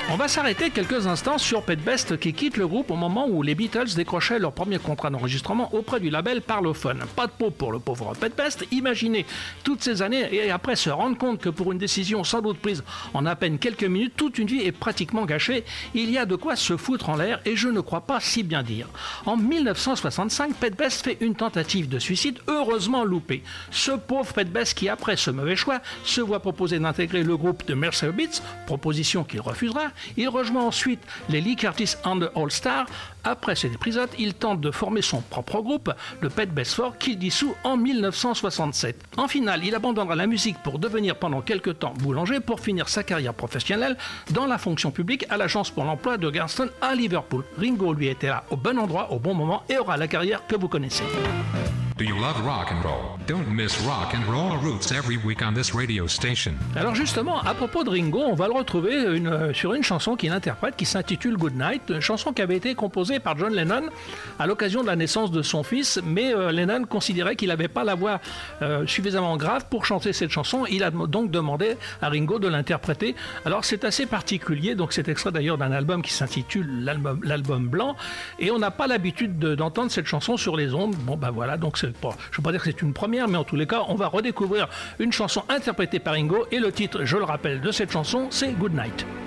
On va s'arrêter quelques instants sur Pete Best qui quitte le groupe au moment où les Beatles décrochaient leur premier contrat d'enregistrement auprès du label Parlophone. Pas de peau pour le pauvre Pete Best. Imaginez toutes ces années et après se rendre compte que pour une décision sans doute prise en à peine quelques minutes, toute une vie est pratiquement gâchée. Il y a de quoi se foutre en l'air et je ne crois pas si bien dire. En 1965, Pete Best fait une tentative de suicide heureusement loupée. Ce pauvre Pete Best qui après ce mauvais choix se voit proposer d'intégrer le groupe de Mercer Beats, proposition qu'il refusera. Il rejoint ensuite les Lee Curtis and the All Stars. Après cet épisode, il tente de former son propre groupe, le Pete Best Four, qu'il dissout en 1967. En finale, il abandonnera la musique pour devenir pendant quelques temps boulanger pour finir sa carrière professionnelle dans la fonction publique à l'agence pour l'emploi de Garston à Liverpool. Ringo lui était là au bon endroit, au bon moment et aura la carrière que vous connaissez. Do you love rock and roll? Don't miss Rock and Roll Roots every week on this radio station. Alors justement, à propos de Ringo, on va le retrouver sur une chanson qu'il interprète qui s'intitule Good Night, une chanson qui avait été composée par John Lennon à l'occasion de la naissance de son fils, mais Lennon considérait qu'il n'avait pas la voix suffisamment grave pour chanter cette chanson. Il a donc demandé à Ringo de l'interpréter. Alors c'est assez particulier, donc c'est extrait d'ailleurs d'un album qui s'intitule l'album Blanc, et on n'a pas l'habitude d'entendre cette chanson sur les ondes. Bon ben voilà, donc je ne veux pas dire que c'est une première, mais en tous les cas, on va redécouvrir une chanson interprétée par Ringo, et le titre, je le rappelle, de cette chanson, c'est Good Night.